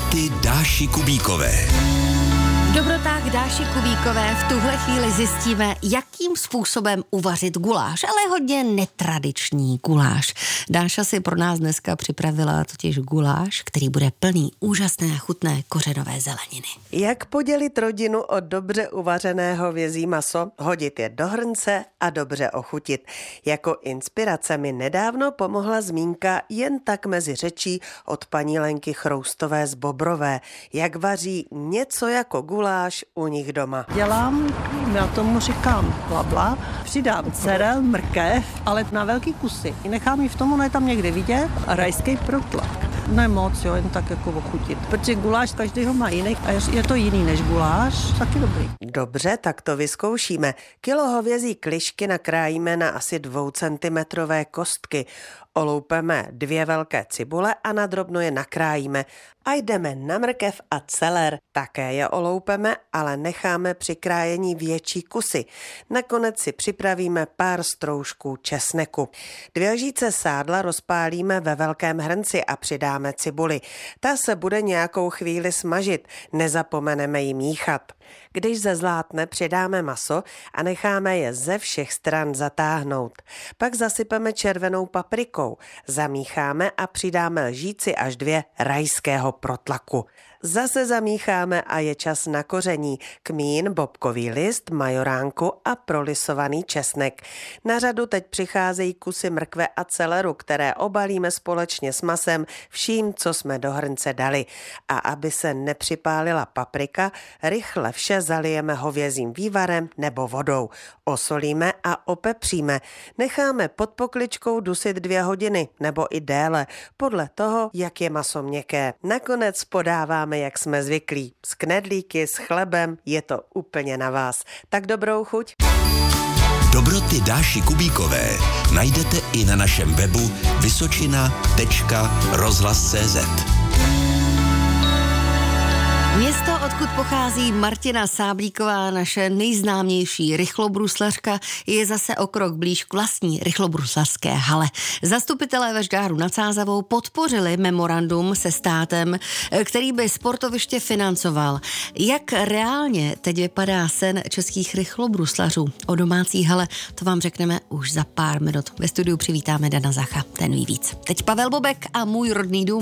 Dobroty Dáši Kubíkové. V dobrotách Dáši Kubíkové v tuhle chvíli zjistíme, jakým způsobem uvařit guláš, ale hodně netradiční guláš. Dáša si pro nás dneska připravila totiž guláš, který bude plný úžasné a chutné kořenové zeleniny. Jak podělit rodinu o dobře uvařené hovězí maso, hodit je do hrnce a dobře ochutit. Jako inspirace mi nedávno pomohla zmínka jen tak mezi řečí od paní Lenky Chroustové z Bobrové, jak vaří něco jako guláš u nich doma. Dělám, já tomu říkám blabla, přidám cerel, mrkev, ale na velký kusy. Nechám ji v tom, ona je tam někde vidět, a rajský protlak. Ne moc, jo, jen tak jako ochutit. Protože guláš každýho má jiný a je to jiný než guláš, taky dobrý. Dobře, tak to vyzkoušíme. Kilo hovězí klišky nakrájíme na asi 2 centimetrové kostky. Oloupeme 2 velké cibule a nadrobno je nakrájíme. A jdeme na mrkev a celer. Také je oloupeme, ale necháme při krájení větší kusy. Nakonec si připravíme pár stroužků česneku. 2 lžíce sádla rozpálíme ve velkém hrnci a přidáme cibuli. Ta se bude nějakou chvíli smažit, nezapomeneme ji míchat. Když zezlátne, přidáme maso a necháme je ze všech stran zatáhnout. Pak zasypeme červenou paprikou, zamícháme a přidáme lžíci až 2 rajského protlaku. Zase zamícháme a je čas na koření, kmín, bobkový list, majoránku a prolisovaný česnek. Na řadu teď přicházejí kusy mrkve a celeru, které obalíme společně s masem vším, co jsme do hrnce dali. A aby se nepřipálila paprika, rychle vše zalijeme hovězím vývarem nebo vodou. Osolíme a opepříme. Necháme pod pokličkou dusit 2 hodiny nebo i déle, podle toho, jak je maso měkké. Nakonec podáváme, jak jsme zvyklí. S knedlíky, s chlebem, je to úplně na vás. Tak dobrou chuť. Dobroty Dáši Kubíkové najdete i na našem webu vysočina.rozhlas.cz. Město, odkud pochází Martina Sáblíková, naše nejznámější rychlobruslařka, je zase o krok blíž k vlastní rychlobruslařské hale. Zastupitelé ve Žďáru nad Sázavou podpořili memorandum se státem, který by sportoviště financoval. Jak reálně teď vypadá sen českých rychlobruslařů o domácí hale, to vám řekneme už za pár minut. Ve studiu přivítáme Dana Zacha, ten ví víc. Teď Pavel Bobek a Můj rodný dům.